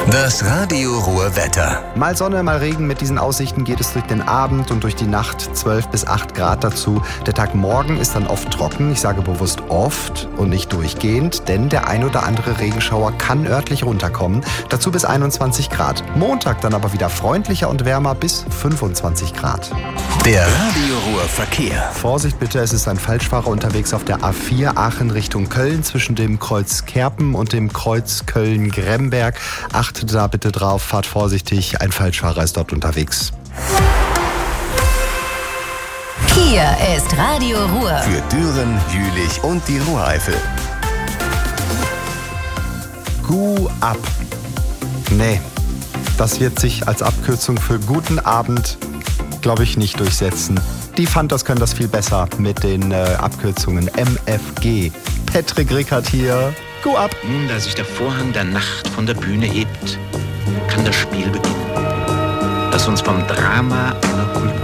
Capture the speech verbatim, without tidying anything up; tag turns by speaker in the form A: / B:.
A: Das Radio Ruhr Wetter.
B: Mal Sonne, mal Regen. Mit diesen Aussichten geht es durch den Abend und durch die Nacht zwölf bis acht Grad dazu. Der Tag morgen ist dann oft trocken. Ich sage bewusst oft und nicht durchgehend, denn der ein oder andere Regenschauer kann örtlich runterkommen. Dazu bis einundzwanzig Grad. Montag dann aber wieder freundlicher und wärmer bis fünfundzwanzig Grad.
A: Der Radio Ruhr Verkehr.
B: Vorsicht bitte, es ist ein Falschfahrer unterwegs auf der A vier Aachen Richtung Köln zwischen dem Kreuz Kerpen und dem Kreuz Köln-Gremberg. Achtet da bitte drauf, fahrt vorsichtig, ein Falschfahrer ist dort unterwegs.
C: Hier ist Radio Ruhr.
A: Für Düren, Jülich und die Ruhreifel.
B: Gu ab. Nee, das wird sich als Abkürzung für guten Abend, glaube ich, nicht durchsetzen. Die Fantas können das viel besser mit den äh, Abkürzungen M F G. Patrick Rickert hier. Gu ab.
D: Nun, da sich der Vorhang der Nacht von der Bühne hebt, kann das Spiel beginnen. Das uns vom Drama einer Kultur